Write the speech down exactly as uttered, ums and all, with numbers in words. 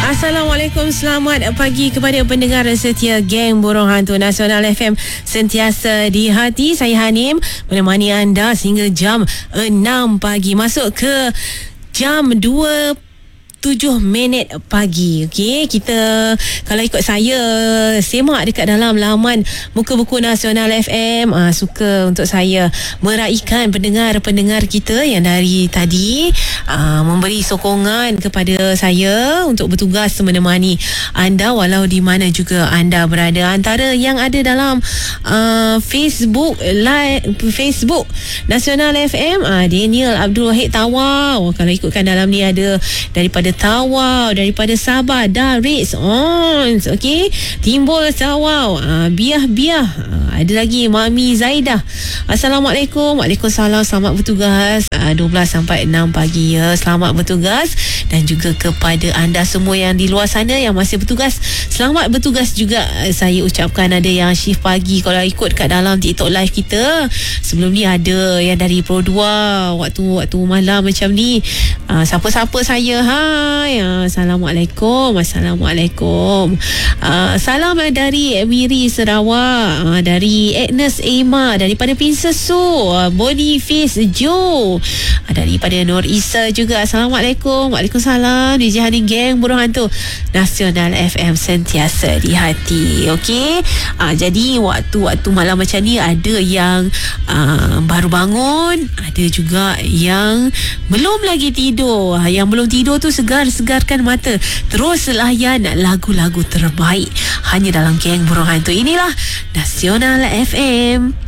Assalamualaikum, selamat pagi kepada pendengar setia Geng Burung Hantu Nasional F M, sentiasa di hati. Saya Hanim menemani anda sehingga jam enam pagi, masuk ke jam dua tujuh minit pagi. Okey, kita kalau ikut saya semak dekat dalam laman Muka Buku Nasional F M, aa, suka untuk saya meraihkan pendengar-pendengar kita yang dari tadi aa, memberi sokongan kepada saya untuk bertugas menemani anda walau di mana juga anda berada. Antara yang ada dalam aa, Facebook live Facebook Nasional F M, aa, Daniel Abdul Wahid Tawau. Kalau ikutkan dalam ni ada daripada Tawau, daripada Sabah, Daris Ons, okey, Timbul Tawau, uh, Biah-Biah, uh, ada lagi Mami Zaidah. Assalamualaikum. Waalaikumsalam. Selamat bertugas uh, dua belas sampai enam pagi ya. Selamat bertugas, dan juga kepada anda semua yang di luar sana yang masih bertugas, selamat bertugas juga uh, saya ucapkan. Ada yang shift pagi, kalau ikut kat dalam TikTok live kita sebelum ni ada yang dari Pro dua waktu waktu malam macam ni. Uh, siapa-siapa saya, hai, Assalamualaikum. Assalamualaikum. Uh, salam dari Miri Sarawak, uh, dari Agnes Emma, daripada Pinsesu, uh, Boniface Joe, uh, daripada Nur Isa juga. Assalamualaikum. Waalaikumsalam. D J Hanin Geng Burung Hantu Nasional F M, sentiasa di hati. Okey, uh, jadi waktu-waktu malam macam ni ada yang uh, baru bangun, ada juga yang belum lagi tidur. Yang belum tidur tu segar-segarkan mata, terus layan lagu-lagu terbaik hanya dalam Geng Burung Hantu. Inilah Nasional F M.